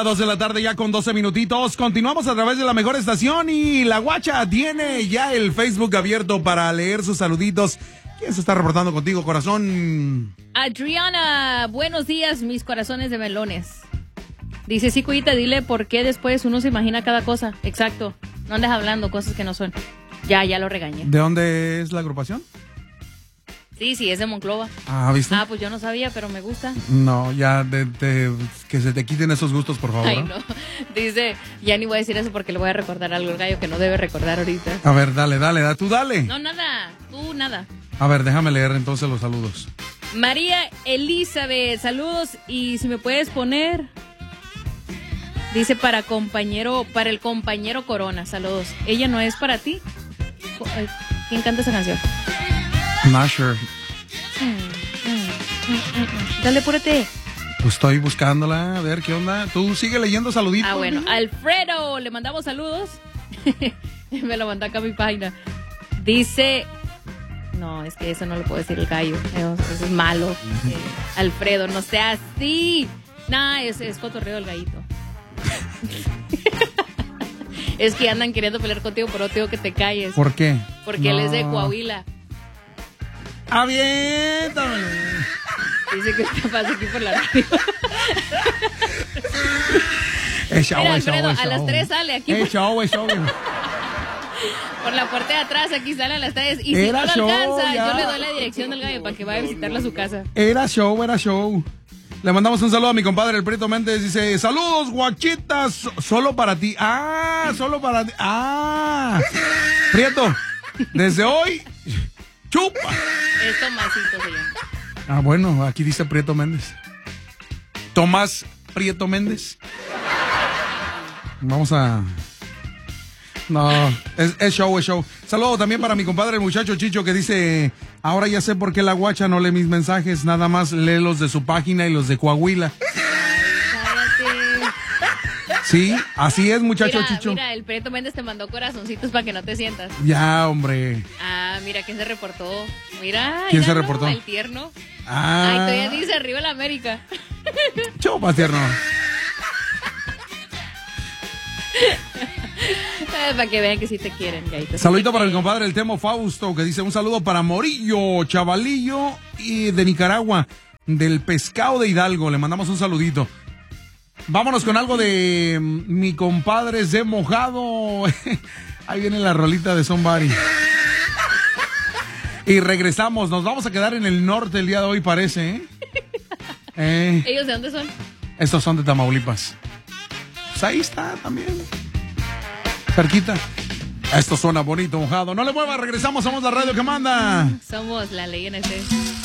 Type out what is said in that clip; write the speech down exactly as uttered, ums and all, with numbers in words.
dos de la tarde ya con doce minutitos. Continuamos a través de la mejor estación y la Guacha tiene ya el Facebook abierto para leer sus saluditos. ¿Quién se está reportando contigo, corazón? Adriana, buenos días, mis corazones de melones. Dice, sí, Cuyita, dile por qué después uno se imagina cada cosa. Exacto, no andes hablando cosas que no son. Ya, ya lo regañé. ¿De dónde es la agrupación? Sí, sí, es de Monclova. Ah, ¿viste? Ah, pues yo no sabía, pero me gusta. No, ya, de, de, que se te quiten esos gustos, por favor. Ay, no. Dice, ya ni voy a decir eso porque le voy a recordar algo al gallo que no debe recordar ahorita. A ver, dale, dale, da, tú dale. No, nada, tú nada. A ver, déjame leer entonces los saludos. María Elizabeth, saludos. Y si me puedes poner, dice para compañero, para el compañero Corona, saludos. Ella no es para ti. ¿Quién canta esa canción? Not sure. Mm, mm, mm, mm, mm. Dale, apúrate. Pues estoy buscándola, a ver qué onda. Tú sigue leyendo saluditos. Ah, bueno, Alfredo, le mandamos saludos. Me lo mandó acá a mi página. Dice, no, es que eso no lo puedo decir el gallo. Eso, eso es malo. Eh, Alfredo, no sea así. Nah, es, es cotorreo el gallito. Es que andan queriendo pelear contigo, pero tengo que te calles. ¿Por qué? Porque no. él es de Coahuila. ¡Aviéntame! Dice que te pasa aquí por la radio. Es show, Mira, es show, Alfredo, es a las show. tres sale aquí. Es por... show, es show. Por la puerta de atrás, aquí sale a las tres. Y si Era no lo show, alcanza, ya. yo le doy la dirección del gallo para que vaya a visitarla a su casa. Era show, era show. Le mandamos un saludo a mi compadre, el Prieto Méndez. Dice, saludos, guachitas, so- solo para ti. Ah, solo para ti. Ah. Prieto, desde hoy, chupa. Es Tomasito, se llama. Ah, bueno, aquí dice Prieto Méndez. Tomás Prieto Méndez. Vamos a... No, es, es show, es show. Saludo también para mi compadre, el muchacho Chicho, que dice, ahora ya sé por qué la Guacha no lee mis mensajes, nada más lee los de su página y los de Coahuila. Cállate. Sí, así es, muchacho Mira, Chicho. mira, el Prieto Méndez te mandó corazoncitos para que no te sientas. Ya, hombre. Ah, mira, ¿quién se reportó? Mira. ¿Quién se míralo, reportó? El tierno. Ah. Ay, todavía dice arriba la América. Chupa, tierno. Eh, para que vean que sí te quieren, gallito. Saludito para el compadre, el Temo Fausto, que dice un saludo para Morillo, Chavalillo y de Nicaragua, del Pescado de Hidalgo. Le mandamos un saludito. Vámonos con algo de mi compadre de Mojado. Ahí viene la rolita de Somebody. Y regresamos. Nos vamos a quedar en el norte el día de hoy, parece, ¿eh? eh ¿Ellos de dónde son? Estos son de Tamaulipas. Pues ahí está también. Cerquita. Esto suena bonito, Mojado. No le muevas, regresamos. Somos la radio que manda. Somos la ley en ese.